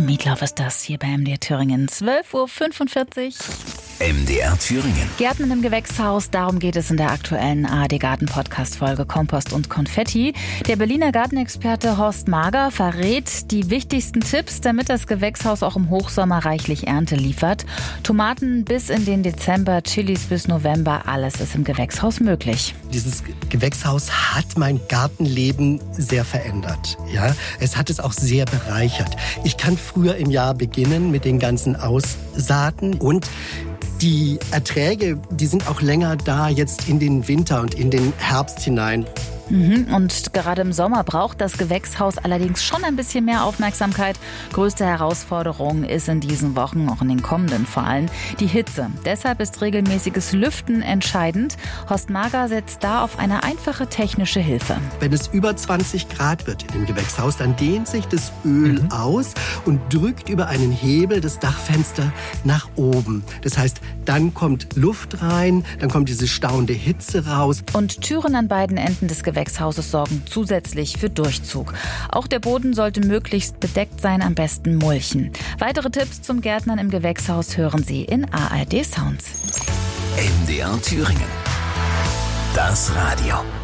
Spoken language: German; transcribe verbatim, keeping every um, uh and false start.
Meatloaf ist das hier bei M D R Thüringen. zwölf Uhr fünfundvierzig. M D R Thüringen. Gärtnern im Gewächshaus, darum geht es in der aktuellen A R D-Garten-Podcast-Folge Kompost und Konfetti. Der Berliner Gartenexperte Horst Mager verrät die wichtigsten Tipps, damit das Gewächshaus auch im Hochsommer reichlich Ernte liefert. Tomaten bis in den Dezember, Chilis bis November, alles ist im Gewächshaus möglich. Dieses Gewächshaus hat mein Gartenleben sehr verändert. Ja? Es hat es auch sehr bereichert. Ich kann früher im Jahr beginnen mit den ganzen Aussaaten und die Erträge, die sind auch länger da jetzt in den Winter und in den Herbst hinein. Und gerade im Sommer braucht das Gewächshaus allerdings schon ein bisschen mehr Aufmerksamkeit. Größte Herausforderung ist in diesen Wochen, auch in den kommenden vor allem, die Hitze. Deshalb ist regelmäßiges Lüften entscheidend. Horst Mager setzt da auf eine einfache technische Hilfe. Wenn es über zwanzig Grad wird in dem Gewächshaus, dann dehnt sich das Öl mhm. aus und drückt über einen Hebel das Dachfenster nach oben. Das heißt, dann kommt Luft rein, dann kommt diese stauende Hitze raus. Und Türen an beiden Enden des Gewächshauses Gewächshauses sorgen zusätzlich für Durchzug. Auch der Boden sollte möglichst bedeckt sein, am besten mulchen. Weitere Tipps zum Gärtnern im Gewächshaus hören Sie in A R D Sounds. M D R Thüringen. Das Radio.